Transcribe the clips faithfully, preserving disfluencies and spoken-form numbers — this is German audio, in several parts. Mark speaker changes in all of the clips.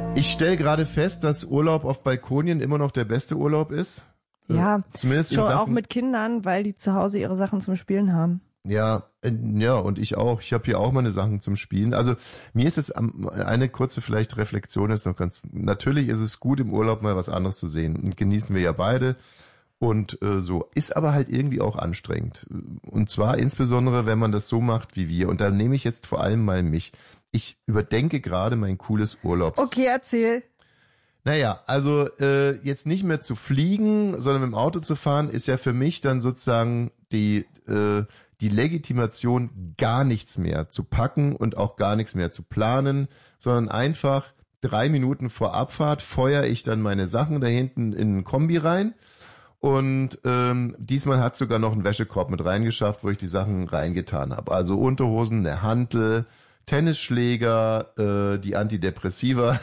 Speaker 1: Ich stelle gerade fest, dass Urlaub auf Balkonien immer noch der beste Urlaub ist.
Speaker 2: Ja,
Speaker 1: zumindest
Speaker 2: schon
Speaker 1: in Sachen,
Speaker 2: auch mit Kindern, weil die zu Hause ihre Sachen zum Spielen haben.
Speaker 1: Ja, äh, ja, und ich auch. Ich habe hier auch meine Sachen zum Spielen. Also mir ist jetzt eine kurze vielleicht Reflexion ist noch ganz. Natürlich ist es gut im Urlaub mal was anderes zu sehen und genießen wir ja beide. Und äh, so ist aber halt irgendwie auch anstrengend. Und zwar insbesondere, wenn man das so macht wie wir. Und da nehme ich jetzt vor allem mal mich. Ich überdenke gerade mein cooles Urlaubs.
Speaker 2: Okay, erzähl.
Speaker 1: Naja, also äh, jetzt nicht mehr zu fliegen, sondern mit dem Auto zu fahren, ist ja für mich dann sozusagen die äh, die Legitimation, gar nichts mehr zu packen und auch gar nichts mehr zu planen, sondern einfach drei Minuten vor Abfahrt feuere ich dann meine Sachen da hinten in ein Kombi rein. Und ähm, diesmal hat sogar noch ein Wäschekorb mit reingeschafft, wo ich die Sachen reingetan habe. Also Unterhosen, eine Hantel, Tennisschläger, äh, die Antidepressiva.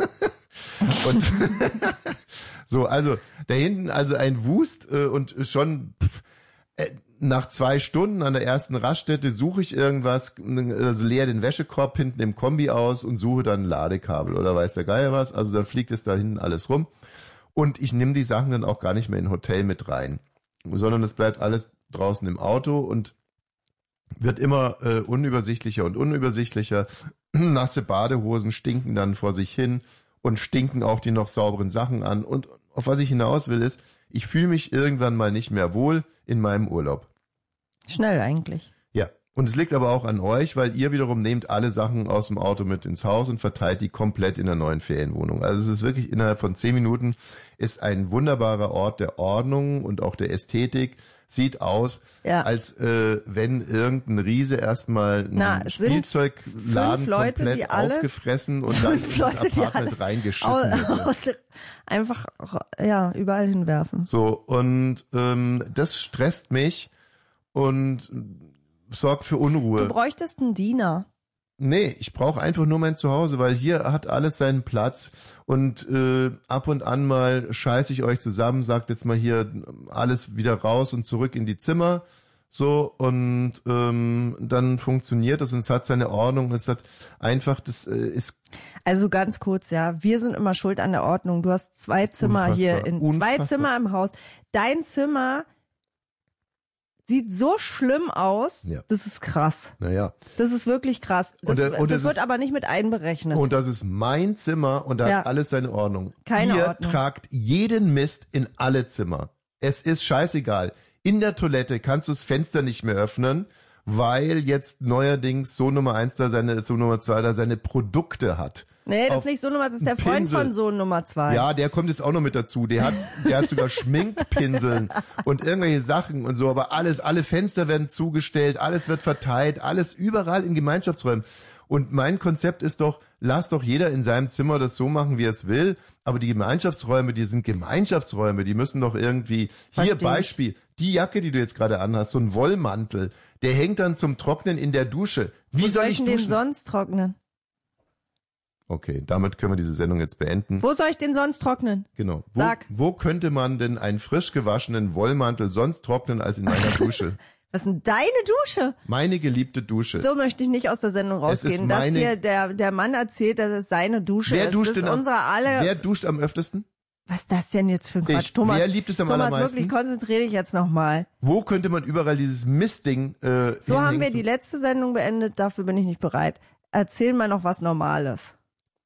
Speaker 1: Und so, also da hinten also ein Wust äh, und schon pff, äh, nach zwei Stunden an der ersten Raststätte suche ich irgendwas, also leer den Wäschekorb hinten im Kombi aus und suche dann ein Ladekabel oder weiß der Geier was. Also dann fliegt es da hinten alles rum. Und ich nehme die Sachen dann auch gar nicht mehr in ein Hotel mit rein, sondern es bleibt alles draußen im Auto und wird immer äh, unübersichtlicher und unübersichtlicher. Nasse Badehosen stinken dann vor sich hin und stinken auch die noch sauberen Sachen an. Und auf was ich hinaus will ist, ich fühle mich irgendwann mal nicht mehr wohl in meinem Urlaub.
Speaker 2: Schnell eigentlich.
Speaker 1: Ja, und es liegt aber auch an euch, weil ihr wiederum nehmt alle Sachen aus dem Auto mit ins Haus und verteilt die komplett in der neuen Ferienwohnung. Also es ist wirklich innerhalb von zehn Minuten ist ein wunderbarer Ort der Ordnung und auch der Ästhetik. Sieht aus,
Speaker 2: ja.
Speaker 1: als äh, wenn irgendein Riese erstmal einen Spielzeugladen
Speaker 2: Leute,
Speaker 1: komplett aufgefressen und dann in das Apartment reingeschissen hätte.
Speaker 2: Einfach ja überall hinwerfen.
Speaker 1: So, und ähm, das stresst mich und sorgt für Unruhe.
Speaker 2: Du bräuchtest einen Diener.
Speaker 1: Nee, ich brauche einfach nur mein Zuhause, weil hier hat alles seinen Platz und äh, ab und an mal scheiße ich euch zusammen, sagt jetzt mal hier alles wieder raus und zurück in die Zimmer, so, und ähm, dann funktioniert das und es hat seine Ordnung, es hat einfach, das äh, ist...
Speaker 2: Also ganz kurz, ja, wir sind immer schuld an der Ordnung. Du hast zwei Zimmer
Speaker 1: unfassbar,
Speaker 2: hier, in
Speaker 1: unfassbar.
Speaker 2: zwei Zimmer im Haus. Dein Zimmer sieht so schlimm aus,
Speaker 1: ja.
Speaker 2: Das ist krass.
Speaker 1: Naja.
Speaker 2: Das ist wirklich krass. Das,
Speaker 1: und, der, und
Speaker 2: das wird
Speaker 1: ist,
Speaker 2: aber nicht mit einberechnet.
Speaker 1: Und das ist mein Zimmer und da
Speaker 2: ja.
Speaker 1: hat alles seine Ordnung.
Speaker 2: Keine
Speaker 1: Ihr
Speaker 2: Ordnung.
Speaker 1: tragt jeden Mist in alle Zimmer. Es ist scheißegal. In der Toilette kannst du das Fenster nicht mehr öffnen, weil jetzt neuerdings Sohn Nummer eins da seine, Sohn Nummer zwei da seine Produkte hat.
Speaker 2: Nee, das ist nicht Sohn Nummer, das ist der Freund
Speaker 1: Pinsel.
Speaker 2: von Sohn Nummer zwei.
Speaker 1: Ja, der kommt jetzt auch noch mit dazu. Der hat, der hat sogar Schminkpinseln und irgendwelche Sachen und so, aber alles, alle Fenster werden zugestellt, alles wird verteilt, alles überall in Gemeinschaftsräumen. Und mein Konzept ist doch, lass doch jeder in seinem Zimmer das so machen, wie er es will, aber die Gemeinschaftsräume, die sind Gemeinschaftsräume, die müssen doch irgendwie, hier
Speaker 2: Versteh
Speaker 1: Beispiel,
Speaker 2: ich.
Speaker 1: die Jacke, die du jetzt gerade anhast, so ein Wollmantel, der hängt dann zum Trocknen in der Dusche. Wie
Speaker 2: Wo
Speaker 1: soll
Speaker 2: soll
Speaker 1: ich
Speaker 2: ich
Speaker 1: duschen?
Speaker 2: den sonst trocknen?
Speaker 1: Okay, damit können wir diese Sendung jetzt beenden.
Speaker 2: Wo soll ich den sonst trocknen?
Speaker 1: Genau. Wo,
Speaker 2: Sag.
Speaker 1: Wo könnte man denn einen frisch gewaschenen Wollmantel sonst trocknen als in meiner Dusche?
Speaker 2: Was ist denn deine Dusche?
Speaker 1: Meine geliebte Dusche.
Speaker 2: So möchte ich nicht aus der Sendung rausgehen.
Speaker 1: Es ist meine,
Speaker 2: dass hier der, der Mann erzählt, dass es seine Dusche
Speaker 1: wer
Speaker 2: ist.
Speaker 1: Duscht
Speaker 2: das ist
Speaker 1: denn am,
Speaker 2: unsere alle.
Speaker 1: Wer duscht am öftesten?
Speaker 2: Was ist das denn jetzt für ein Quatsch?
Speaker 1: Ich.
Speaker 2: Thomas,
Speaker 1: Wer liebt es am
Speaker 2: Thomas,
Speaker 1: allermeisten?
Speaker 2: wirklich, konzentriere dich jetzt nochmal.
Speaker 1: Wo könnte man überall dieses Mistding äh,
Speaker 2: So haben wir
Speaker 1: zu-
Speaker 2: die letzte Sendung beendet, dafür bin ich nicht bereit. Erzähl mal noch was Normales.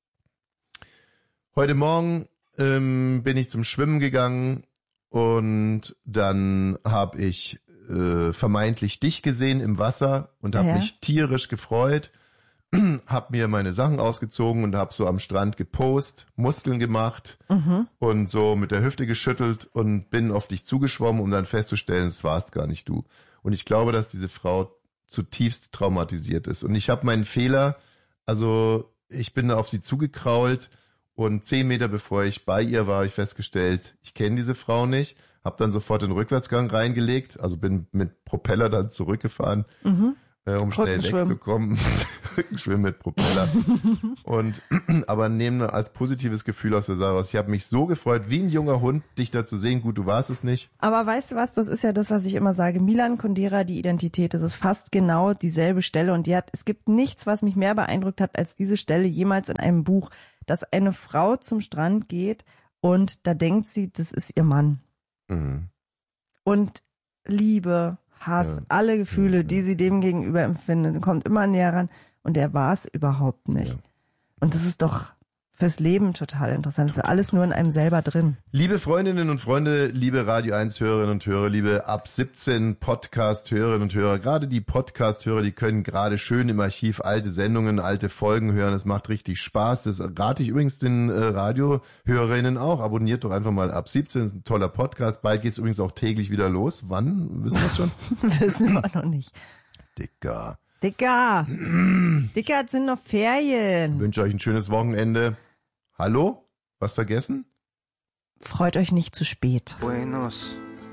Speaker 1: Heute Morgen ähm, bin ich zum Schwimmen gegangen und dann habe ich äh, vermeintlich dich gesehen im Wasser und habe
Speaker 2: Ja.
Speaker 1: mich tierisch gefreut, habe mir meine Sachen ausgezogen und habe so am Strand gepost, Muskeln gemacht
Speaker 2: Mhm.
Speaker 1: und so mit der Hüfte geschüttelt und bin auf dich zugeschwommen, um dann festzustellen, es warst gar nicht du. Und ich glaube, dass diese Frau zutiefst traumatisiert ist. Und ich habe meinen Fehler, also ich bin auf sie zugekrault und zehn Meter bevor ich bei ihr war, habe ich festgestellt, ich kenne diese Frau nicht, habe dann sofort den Rückwärtsgang reingelegt, also bin mit Propeller dann zurückgefahren,
Speaker 2: Mhm.
Speaker 1: äh, um schnell
Speaker 2: Rückenschwimmen.
Speaker 1: wegzukommen. Rückenschwimmen mit Propeller. und aber nehme als positives Gefühl aus der Sache raus. Ich habe mich so gefreut, wie ein junger Hund, dich da zu sehen. Gut, du warst es nicht.
Speaker 2: Aber weißt du was, das ist ja das, was ich immer sage. Milan Kundera, die Identität, das ist fast genau dieselbe Stelle und die hat, es gibt nichts, was mich mehr beeindruckt hat als diese Stelle jemals in einem Buch. dass eine Frau zum Strand geht und da denkt sie, das ist ihr Mann.
Speaker 1: Mhm.
Speaker 2: Und Liebe, Hass,
Speaker 1: Ja.
Speaker 2: alle Gefühle,
Speaker 1: Ja, ja.
Speaker 2: die sie dem gegenüber empfindet, kommt immer näher ran und er war es überhaupt nicht.
Speaker 1: Ja.
Speaker 2: Und das ist doch fürs Leben total interessant. Das ist alles nur in einem selber drin.
Speaker 1: Liebe Freundinnen und Freunde, liebe Radio eins Hörerinnen und Hörer, liebe ab siebzehn Podcast-Hörerinnen und Hörer, gerade die Podcast-Hörer, die können gerade schön im Archiv alte Sendungen, alte Folgen hören. Es macht richtig Spaß. Das rate ich übrigens den äh, Radiohörerinnen auch. Abonniert doch einfach mal ab siebzehn. Das ist ein toller Podcast. Bald geht's übrigens auch täglich wieder los. Wann? Wissen wir es schon?
Speaker 2: Wissen wir noch nicht.
Speaker 1: Dicker.
Speaker 2: Dicker. Dicker, es sind noch Ferien.
Speaker 1: Ich wünsche euch ein schönes Wochenende. Hallo? Was vergessen?
Speaker 2: Freut euch nicht zu spät.
Speaker 3: Buenos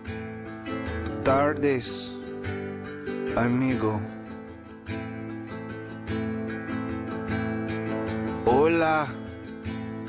Speaker 3: tardes, amigo. Hola,